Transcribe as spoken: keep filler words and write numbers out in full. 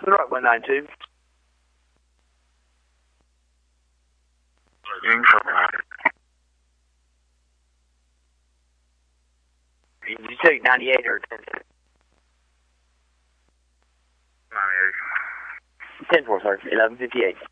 The right one nine two. Did you take ninety-eight or ten? ninety-eight. ten four, sir. eleven fifty-eight.